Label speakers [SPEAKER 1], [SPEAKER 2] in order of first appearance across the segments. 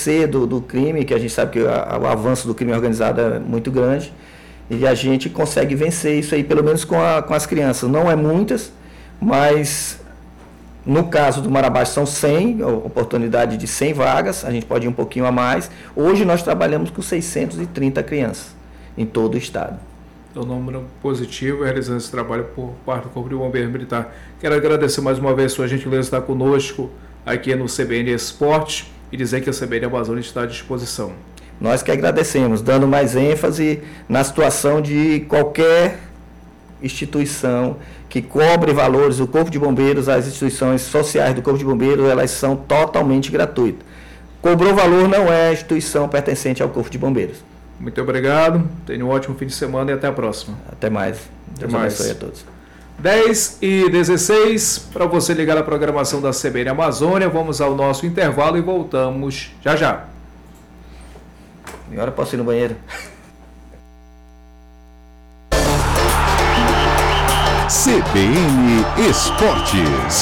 [SPEAKER 1] vencer do crime, que a gente sabe que o avanço do crime organizado é muito grande, e a gente consegue vencer isso aí, pelo menos com as crianças. Não é muitas, mas no caso do Marabá são 100, oportunidade de 100 vagas, a gente pode ir um pouquinho a mais. Hoje nós trabalhamos com 630 crianças em todo o estado.
[SPEAKER 2] É um número positivo realizando esse trabalho por parte do Corpo de Bombeiros Militar. Quero agradecer mais uma vez a sua gentileza de estar conosco aqui no CBN Esporte e dizer que a CBN Amazônia está à disposição.
[SPEAKER 1] Nós que agradecemos, dando mais ênfase na situação de qualquer instituição que cobre valores. O Corpo de Bombeiros, as instituições sociais do Corpo de Bombeiros, elas são totalmente gratuitas. Cobrou valor, não é instituição pertencente ao Corpo de Bombeiros.
[SPEAKER 2] Muito obrigado, tenha um ótimo fim de semana e até a próxima.
[SPEAKER 1] Até mais. Deus abençoe a todos.
[SPEAKER 2] 10h16, para você ligar a programação da CBN Amazônia, vamos ao nosso intervalo e voltamos já já.
[SPEAKER 1] Agora posso ir no banheiro?
[SPEAKER 3] CBN Esportes.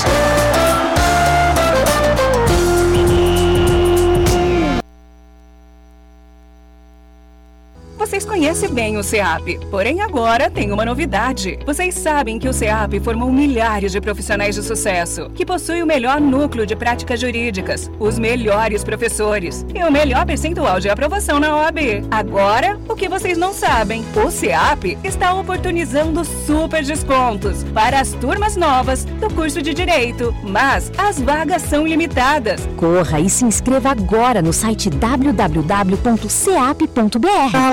[SPEAKER 4] Vocês conhecem bem o CEAP, porém agora tem uma novidade. Vocês sabem que o CEAP formou milhares de profissionais de sucesso, que possui o melhor núcleo de práticas jurídicas, os melhores professores e o melhor percentual de aprovação na OAB. Agora, o que vocês não sabem, o CEAP está oportunizando super descontos para as turmas novas do curso de Direito, mas as vagas são limitadas.
[SPEAKER 5] Corra e se inscreva agora no site www.ceap.br.